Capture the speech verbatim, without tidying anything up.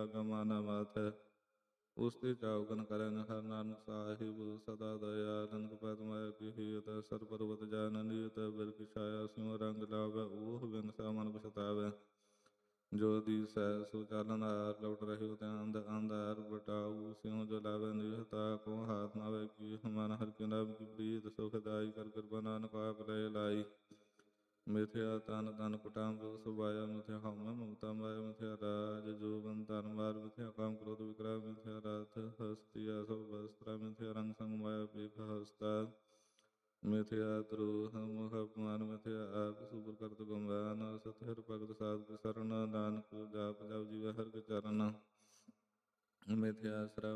ਲਾਗਾ ਮਾਨਾ ਮਾਥੈ। ਉਸਤੇ ਚਾਉਗਨ ਕਰਨ ਹਰ ਨਾਨਕ ਸਾਹਿਬ ਸਦਾ ਦਇਆਲਨ ਕਪੈਤ ਮਾਇਆ ਕੀ ਅਤਿ ਸਰ ਪਰਬਤ ਜਾਨਨੀ ਅਤਿ ਬਿਰਖ ਛਾਇਆ ਸਿਉ ਰੰਗ ਲਾਵੈ ਓਹ ਬਿਨ ਸਾ ਮਨ ਪਛਤਾਵੈ। ਜੋ ਦੀਸੈ ਸੋ ਚਾਲਨ ਹਾਰ ਲਉਟ ਰਹਿਓ ਤੇ ਅੰਧ ਅੰਧਾਰ ਬਟਾਊ ਸਿਉ ਜੋ ਲਾਵੈ ਨਿਹਤਾ ਕੋ ਹਾਥ ਨਾਵੈ ਕੀ ਮਨ ਹਰ ਕੇ ਨਾਮ ਕੀ ਪ੍ਰੀਤ ਸੁਖਦਾਈ ਕਰ ਕਿਰਪਾ ਨਾਨਕ ਆਪ ਲੈ ਲਾਈ। ਮਿਥਿਆ ਤਨ ਤਨ ਕੁਟਾਮ ਸੁਭਾਇਆ ਮਿਥਿਆ ਹਉਮੈ ਮਮਤਾ ਮਾਇਆ ਮਿਥਿਆ ਰਾਜ ਜੋ ਬਨ ਧਨ ਮਾਰ ਮਿਥਿਆ ਕਾਮ ਕ੍ਰੋਧ ਵਿਕਰਾ ਮਿਥਿਆ ਰਥ ਹਸਤੀ ਸਭ ਵਸਤਰਾ ਮਿਥਿਆ ਰੰਗ ਸੰਗ ਮਾਇਆ ਪੀਖ ਹਸਤਾ। ਮਿਥਿਆ ਦਰੋਹ ਮੁਖ ਅਪਮਾਨ ਮਿਥਿਆ ਆਪ ਸੁਪਰ ਕਰਤ ਗੁਮਾਨ ਸਤ ਹਰਿ ਭਗਤ ਸਾਧੁ ਸਰਣ ਨਾਨਕ ਜਾਪ ਜਪ ਜੀਵ ਹਰਿ ਕੇ ਚਰਨ। ਮਿਥਿਆ ਸ਼ਰਮ